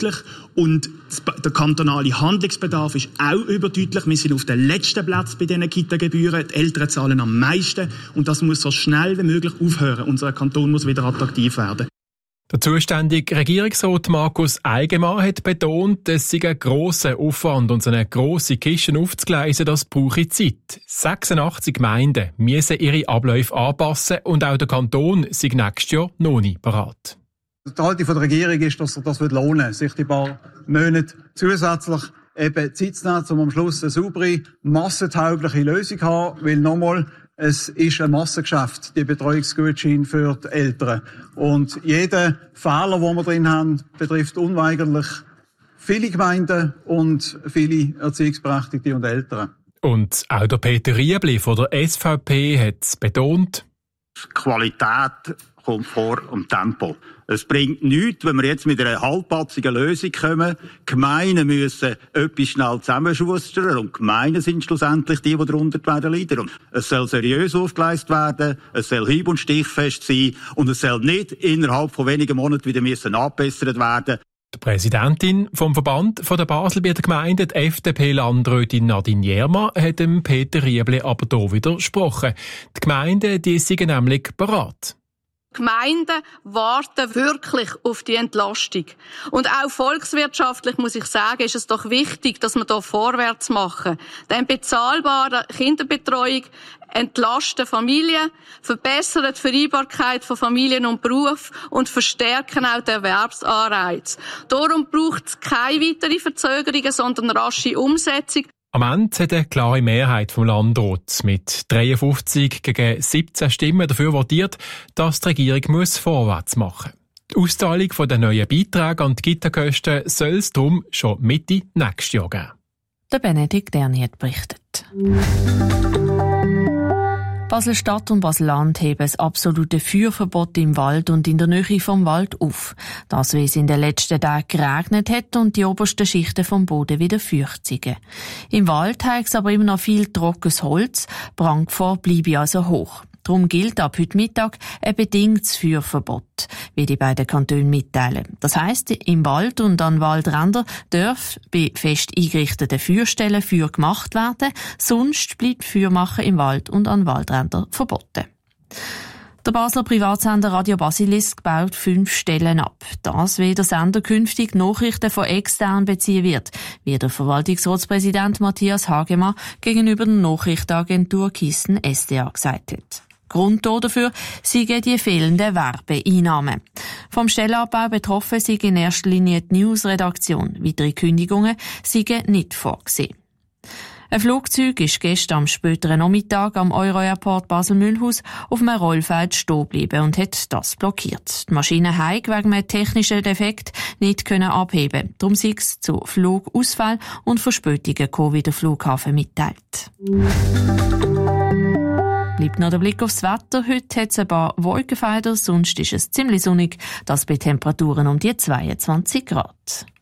überdeutlich und der kantonale Handlungsbedarf ist auch überdeutlich. Wir sind auf den letzten Platz bei diesen Kita-Gebühren. Die Eltern zahlen am meisten und das muss so schnell wie möglich aufhören. Unser Kanton muss wieder attraktiv werden. Der zuständige Regierungsrat Markus Eigenmann hat betont, es sei ein grosser Aufwand und so eine grosse Kiste aufzugleisen, das brauche Zeit. 86 Gemeinden müssen ihre Abläufe anpassen und auch der Kanton sei nächstes Jahr noch nicht bereit. Die Haltung der Regierung ist, dass das lohnen wird, sich die paar Monate zusätzlich eben Zeit zu nehmen, um am Schluss eine saubere, massentaugliche Lösung zu haben, weil nochmal, es ist ein Massengeschäft, die Betreuungsgutscheine für die Eltern. Und jeder Fehler, den wir drin haben, betrifft unweigerlich viele Gemeinden und viele Erziehungsberechtigte und Eltern. Und auch der Peter Riebli von der SVP hat betont, Qualität kommt vor dem Tempo. Es bringt nichts, wenn wir jetzt mit einer halbpatzigen Lösung kommen. Gemeinden müssen etwas schnell zusammenschustern und Gemeinden sind schlussendlich die darunter leiden. Und es soll seriös aufgeleistet werden, es soll hieb- und stichfest sein und es soll nicht innerhalb von wenigen Monaten wieder angebessert werden. Die Präsidentin vom Verband der Baselbieter Gemeinden, die FDP-Landrätin Nadine Jerma, hat dem Peter Riebli aber hier widersprochen. Die Gemeinden, die sind nämlich bereit. Gemeinden warten wirklich auf die Entlastung. Und auch volkswirtschaftlich, muss ich sagen, ist es doch wichtig, dass wir hier vorwärts machen. Denn bezahlbare Kinderbetreuung entlasten Familien, verbessern die Vereinbarkeit von Familien und Beruf und verstärken auch den Erwerbsanreiz. Darum braucht es keine weitere Verzögerungen, sondern rasche Umsetzung. Am Ende hat eine klare Mehrheit vom Landrat mit 53 gegen 17 Stimmen dafür votiert, dass die Regierung vorwärts machen muss. Die Auszahlung der neuen Beiträge an die Kita-Kosten soll es darum schon Mitte nächstes Jahr geben. Der Benedikt Erniet berichtet. Basel-Stadt und Basel-Land heben das absolute Feuerverbot im Wald und in der Nähe vom Wald auf. Das, weil es in den letzten Tagen geregnet hat und die obersten Schichten vom Boden wieder feucht sind. Im Wald hat es aber immer noch viel trockenes Holz, Brandgefahr bleibe also hoch. Darum gilt ab heute Mittag ein bedingtes Feuerverbot, wie die beiden Kantone mitteilen. Das heisst, im Wald und an Waldrändern darf bei fest eingerichteten Feuerstellen Feuer gemacht werden, sonst bleibt Feuermachen im Wald und an Waldrändern verboten. Der Basler Privatsender Radio Basilisk baut 5 Stellen ab. Das, wie der Sender künftig Nachrichten von extern beziehen wird, wie der Verwaltungsratspräsident Matthias Hagemann gegenüber der Nachrichtenagentur Kissen SDA gesagt hat. Grund dafür seien die fehlenden Werbeeinnahmen. Vom Stellenabbau betroffen sei in erster Linie die Newsredaktion. Weitere Kündigungen seien nicht vorgesehen. Ein Flugzeug ist gestern am späteren Nachmittag am Euro-Airport Basel-Mühlhaus auf einem Rollfeld stehen geblieben und hat das blockiert. Die Maschine hat wegen einem technischen Defekt nicht abheben. Darum sei es zu Flugausfall und Verspätungen gekommen, wie der Flughafen mitteilt. Bleibt noch der Blick aufs Wetter. Heute hat es ein paar Wolkenfelder, sonst ist es ziemlich sonnig. Das bei Temperaturen um die 22 Grad.